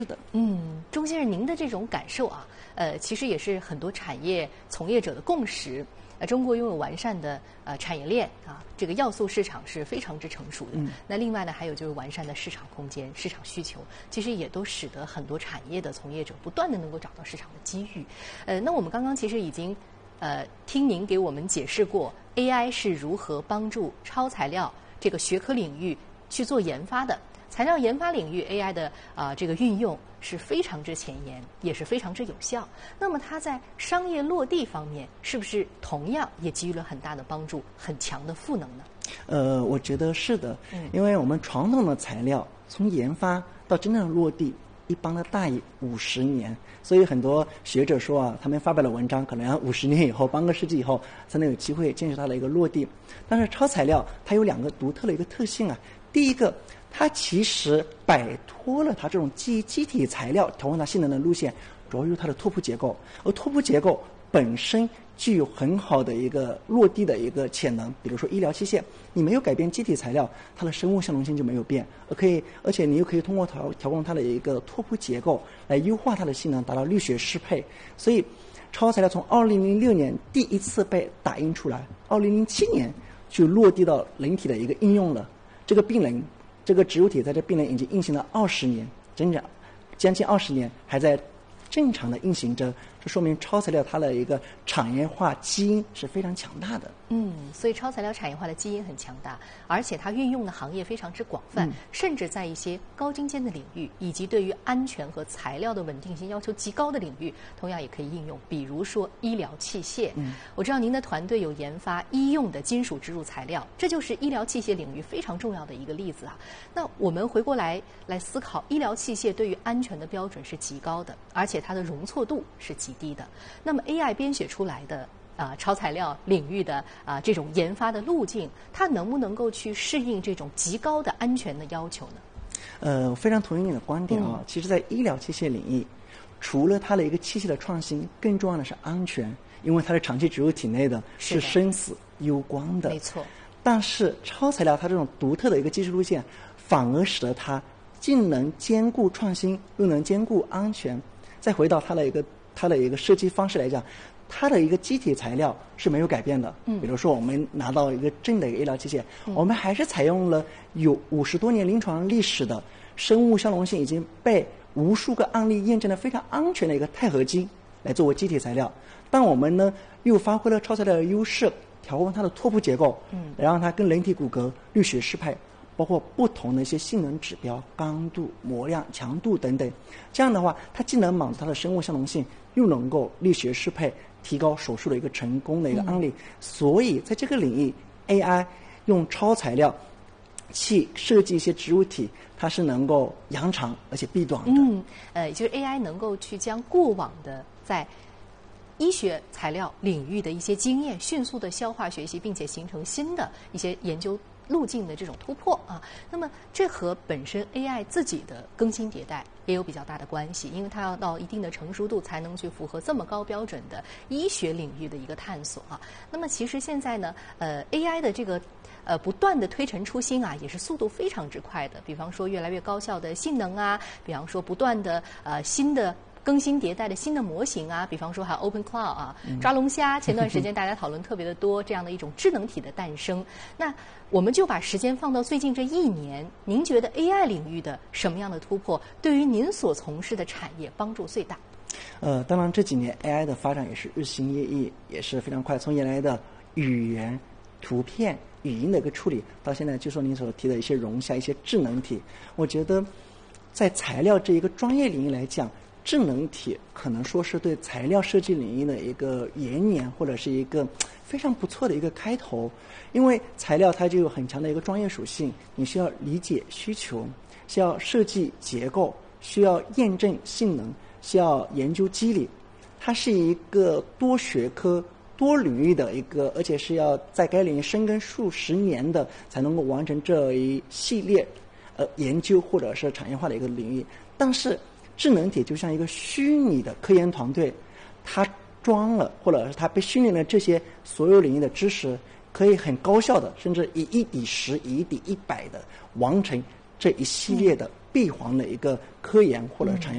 是的， 钟先生，您的这种感受啊，其实也是很多产业从业者的共识。中国拥有完善的产业链啊，这个要素市场是非常之成熟的。那另外呢，还有就是完善的市场空间、市场需求，其实也都使得很多产业的从业者不断的能够找到市场的机遇。那我们刚刚其实已经听您给我们解释过 AI 是如何帮助超材料这个学科领域去做研发的。材料研发领域 AI 的这个运用是非常之前沿，也是非常之有效。那么它在商业落地方面，是不是同样也给予了很大的帮助，很强的赋能呢？ 我觉得是的，因为我们传统的材料从研发到真正落地，一般的大于50年，所以很多学者说啊，他们发表的文章可能要50年以后、半个世纪以后才能有机会见识它的一个落地。但是超材料它有2个独特的一个特性啊，第一个，它其实摆脱了它这种基体材料调控它性能的路线，主要就是它的拓扑结构，而拓扑结构本身具有很好的一个落地的一个潜能。比如说医疗器械，你没有改变基体材料，它的生物相容性就没有变，而且你又可以通过调控它的一个拓扑结构来优化它的性能，达到力学适配。所以超材料从2006年第一次被打印出来，2007年就落地到人体的一个应用了。这个植物体在这病人已经运行了20年，将近20年还在正常的运行着，这说明超材料它的一个产业化基因是非常强大的。 所以超材料产业化的基因很强大，而且它运用的行业非常之广泛，甚至在一些高精尖的领域，以及对于安全和材料的稳定性要求极高的领域，同样也可以应用。比如说医疗器械，我知道您的团队有研发医用的金属植入材料，这就是医疗器械领域非常重要的一个例子啊。那我们回过来思考，医疗器械对于安全的标准是极高的，而且它的容错度是极低的。那么 AI 编写出来的超材料领域的这种研发的路径，它能不能够去适应这种极高的安全的要求呢？ 我非常同意你的观点啊。其实，在医疗器械领域，除了它的一个器械的创新，更重要的是安全，因为它是长期植入体内的，是生死攸关的。 没错。但是超材料它这种独特的一个技术路线，反而使得它既能兼顾创新，又能兼顾安全。再回到它的一个设计方式来讲，它的一个基体材料是没有改变的。比如说我们拿到一个正的一个医疗器械，我们还是采用了有50多年临床历史的生物相容性已经被无数个案例验证的非常安全的一个钛合金来作为基体材料。但我们呢又发挥了超材料的优势，调控它的拓扑结构，来让它跟人体骨骼力学适配，包括不同的一些性能指标，刚度、模量、强度等等。这样的话，它既能满足它的生物相容性，又能够力学适配，提高手术的一个成功的一个案例。所以在这个领域 ，AI 用超材料去设计一些植物体，它是能够扬长而且避短的。 就是 AI 能够去将过往的在医学材料领域的一些经验迅速的消化学习，并且形成新的一些研究路径的这种突破啊。那么这和本身 AI 自己的更新迭代也有比较大的关系，因为它要到一定的成熟度才能去符合这么高标准的医学领域的一个探索啊。那么其实现在呢，AI 的这个不断的推陈出新啊，也是速度非常之快的。比方说越来越高效的性能啊，比方说不断的新的更新迭代的新的模型啊，比方说还有 Open Cloud 啊，抓龙虾，前段时间大家讨论特别的多，这样的一种智能体的诞生。那我们就把时间放到最近这1年，您觉得 AI 领域的什么样的突破对于您所从事的产业帮助最大？ 当然这几年 AI 的发展也是日新月异，也是非常快。从原来的语言、图片、语音的一个处理，到现在就说您所提的一些容下一些智能体，我觉得在材料这一个专业领域来讲，智能体可能说是对材料设计领域的一个延年，或者是一个非常不错的一个开头。因为材料它就有很强的一个专业属性，你需要理解需求，需要设计结构，需要验证性能，需要研究机理。它是一个多学科多领域的一个，而且是要在该领域深耕数十年的才能够完成这一系列研究或者是产业化的一个领域。但是智能体就像一个虚拟的科研团队，它装了或者是它被训练了这些所有领域的知识，可以很高效的，甚至以1:10、以1:100的完成这一系列的闭环的一个科研或者产业